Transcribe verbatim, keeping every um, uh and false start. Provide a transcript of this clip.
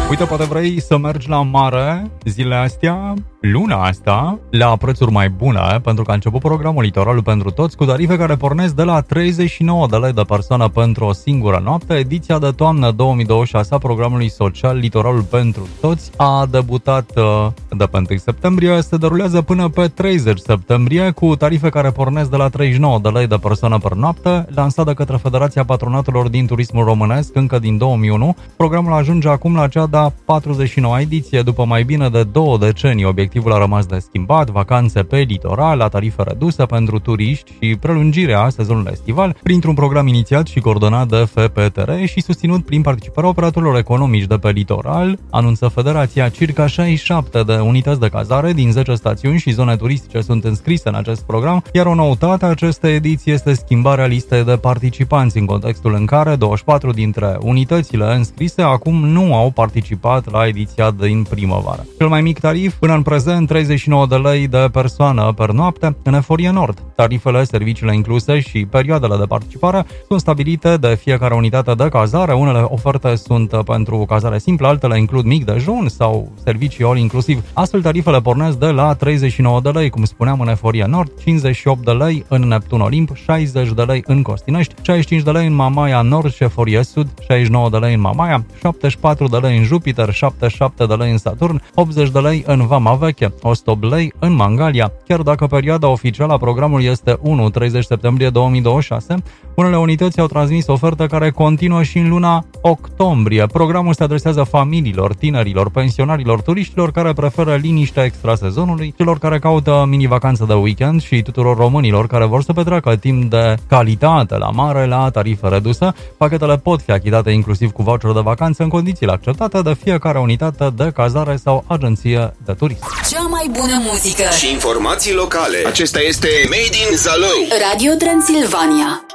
Uite, poate vrei să mergi la mare zilele astea, luna asta, la prețuri mai bune, pentru că a început programul Litoralul pentru toți, cu tarife care pornesc de la treizeci și nouă de lei de persoană pentru o singură noapte. Ediția de toamnă două mii douăzeci și șase a programului social Litoralul pentru toți a debutat de pe întâi septembrie, se derulează până pe treizeci septembrie, cu tarife care pornesc de la treizeci și nouă de lei de persoană per noapte, lansat de către Federația Patronatelor din Turismul Românesc încă din două mii unu. Programul ajunge acum la cea de-a patruzeci și nouă ediție, după mai bine de două decenii. Obiectivul a rămas de schimbat: vacanțe pe litoral, la tarife reduse pentru turiști și prelungirea sezonului estival, printr-un program inițiat și coordonat de F P T R și susținut prin participarea operatorilor economici de pe litoral, anunță Federația. Circa șaizeci și șapte de unități de cazare din zece stațiuni și zone turistice sunt înscrise în acest program, iar o noutate a acestei ediții este schimbarea listei de participanți, în contextul în care douăzeci și patru dintre unitățile înscrise acum nu au participat la ediția din primăvară. Cel mai mic tarif până în prezent, treizeci și nouă de lei de persoană per noapte în Eforie Nord. Tarifele, serviciile incluse și perioadele de participare sunt stabilite de fiecare unitate de cazare. Unele oferte sunt pentru cazare simplă, altele includ mic dejun sau servicii all inclusiv. Astfel, tarifele pornesc de la treizeci și nouă de lei, cum spuneam, în Eforie Nord, cincizeci și opt de lei în Neptun Olimp, șaizeci de lei în Costinești, șaizeci și cinci de lei în Mamaia Nord și Eforie Sud, șaizeci și nouă de lei în Mamaia, șaptezeci și patru de lei în Jupiter, șaptezeci și șapte de lei în Saturn, optzeci de lei în Vama Veche, o sută opt lei în Mangalia. Chiar dacă perioada oficială a programului este unu treizeci septembrie două mii douăzeci și șase, unele unități au transmis oferte care continuă și în luna octombrie. Programul se adresează familiilor, tinerilor, pensionarilor, turiștilor care preferă liniștea extrasezonului, celor care caută mini-vacanță de weekend și tuturor românilor care vor să petreacă timp de calitate la mare la tarife reduse. Pachetele pot fi achitate inclusiv cu voucher de vacanță în condițiile acceptate de fiecare unitate de cazare sau agenție de turism. Cea mai bună muzică și informații locale. Acesta este Made in Zalău. Radio Transilvania.